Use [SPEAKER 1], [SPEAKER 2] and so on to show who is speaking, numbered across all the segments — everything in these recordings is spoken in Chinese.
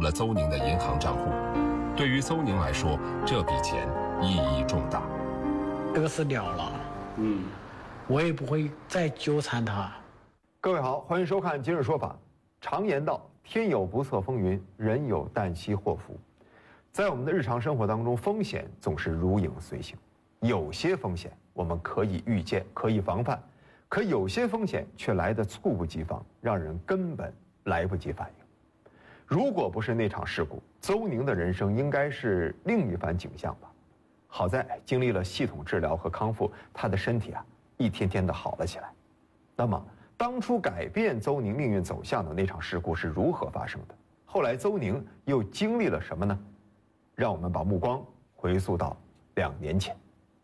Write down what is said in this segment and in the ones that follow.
[SPEAKER 1] 了邹宁的银行账户。对于邹宁来说，这笔钱意义重大。
[SPEAKER 2] 这个事了了，我也不会再纠缠他。
[SPEAKER 3] 各位好，欢迎收看《今日说法》。常言道，天有不测风云，人有旦夕祸福。在我们的日常生活当中，风险总是如影随形。有些风险我们可以预见，可以防范，可有些风险却来得猝不及防，让人根本来不及反应。如果不是那场事故，邹宁的人生应该是另一番景象吧。好在经历了系统治疗和康复，他的身体一天天的好了起来。那么当初改变邹宁命运走向的那场事故是如何发生的？后来邹宁又经历了什么呢？让我们把目光回溯到2年前。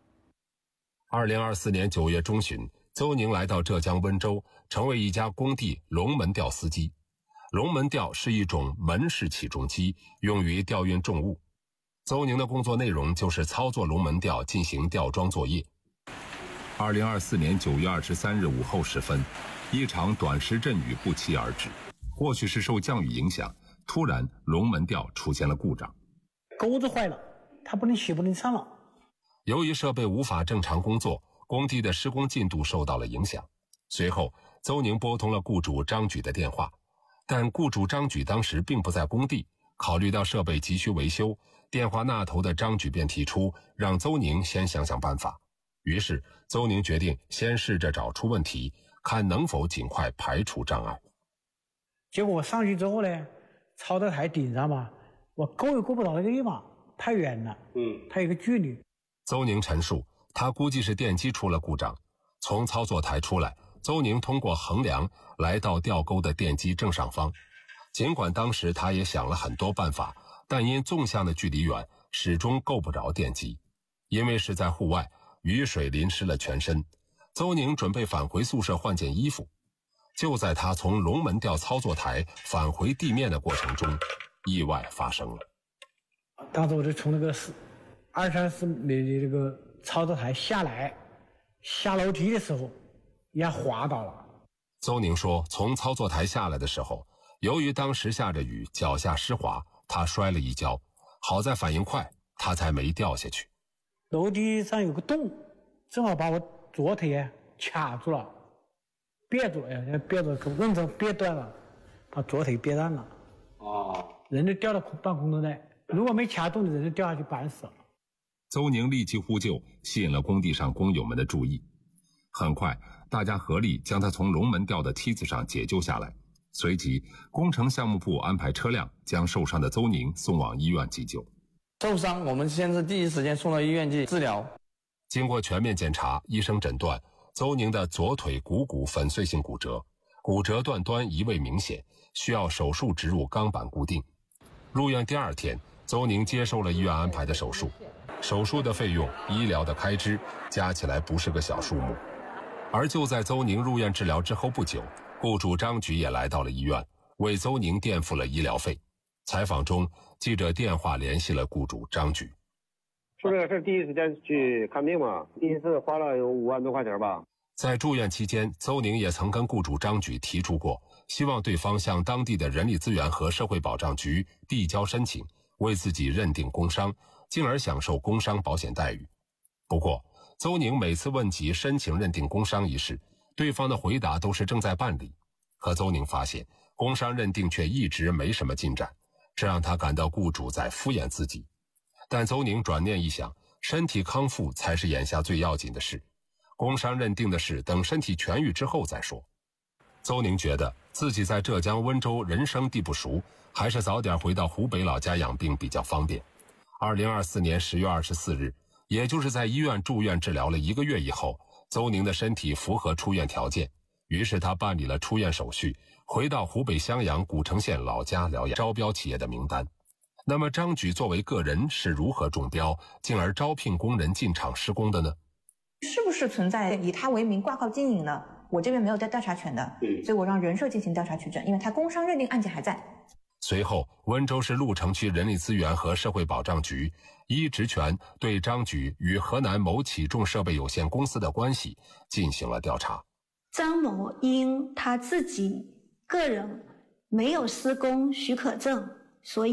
[SPEAKER 1] 2024年9月中旬，邹宁来到浙江温州，成为一家工地龙门吊司机。龙门吊是一种门式起重机，用于吊运重物。邹宁的工作内容就是操作龙门吊进行吊装作业。2024年9月23日午后时分，一场短时阵雨不期而至，或许是受降雨影响，突然龙门吊出现了故障，
[SPEAKER 2] 钩子坏了，它不能起不能上了。
[SPEAKER 1] 由于设备无法正常工作，工地的施工进度受到了影响。随后邹宁拨通了雇主张举的电话，但雇主张举当时并不在工地，考虑到设备急需维修，电话那头的张举便提出让邹宁先想想办法。于是邹宁决定先试着找出问题，看能否尽快排除障碍。
[SPEAKER 2] 结果我上去之后呢，操作台顶上嘛，我够也够不到那个地方，太远了，它有个距离。
[SPEAKER 1] 邹宁陈述，他估计是电机出了故障。从操作台出来，邹宁通过衡量来到吊钩的电机正上方。尽管当时他也想了很多办法，但因纵向的距离远，始终够不着电机。因为是在户外，雨水淋湿了全身，邹宁准备返回宿舍换件衣服。就在他从龙门吊操作台返回地面的过程中，意外发生了。
[SPEAKER 2] 当时我就从那个24米的这个操作台下来，下楼梯的时候也滑倒了。
[SPEAKER 1] 邹宁说，从操作台下来的时候，由于当时下着雨，脚下湿滑，他摔了一跤，好在反应快，他才没掉下去。
[SPEAKER 2] 楼梯上有个洞，正好把我左腿卡住了，别住认真别断了，把左腿别断了。人就掉到半空中来，如果没卡住，人就掉下去板死了。
[SPEAKER 1] 邹宁立即呼救，吸引了工地上工友们的注意。很快，大家合力将他从龙门吊的梯子上解救下来。随即，工程项目部安排车辆将受伤的邹宁送往医院急救。
[SPEAKER 4] 受伤，我们先是第一时间送到医院去治疗。
[SPEAKER 1] 经过全面检查，医生诊断邹宁的左腿股骨粉碎性骨折，骨折断端移位明显，需要手术植入钢板固定。入院第2天，邹宁接受了医院安排的手术。手术的费用、医疗的开支加起来不是个小数目。而就在邹宁入院治疗之后不久，雇主张举也来到了医院，为邹宁垫付了医疗费。采访中，记者电话联系了雇主张举。
[SPEAKER 5] 出这个事第一时间去看病嘛，第一次花了有5万多块钱吧。
[SPEAKER 1] 在住院期间，邹宁也曾跟雇主张举提出过，希望对方向当地的人力资源和社会保障局递交申请，为自己认定工伤，进而享受工伤保险待遇。不过，邹宁每次问及申请认定工伤一事，对方的回答都是正在办理。可邹宁发现，工伤认定却一直没什么进展，这让他感到雇主在敷衍自己。但邹宁转念一想，身体康复才是眼下最要紧的事，工伤认定的事等身体痊愈之后再说。邹宁觉得自己在浙江温州人生地不熟，还是早点回到湖北老家养病比较方便。2024年10月24日，也就是在医院住院治疗了1个月以后，邹宁的身体符合出院条件，于是他办理了出院手续，回到湖北襄阳古城县老家疗养。招标企业的名单，那么张举作为个人是如何中标，进而招聘工人进厂施工的呢？
[SPEAKER 6] 是不是存在以他为名挂靠经营呢？我这边没有调查权的，所以我让人社进行调查取证，因为他工伤认定案件还在。
[SPEAKER 1] 随后，温州市鹿城区人力资源和社会保障局依职权对张举与河南某起重设备有限公司的关系进行了调查。
[SPEAKER 7] 张某因他自己个人没有施工许可证，所以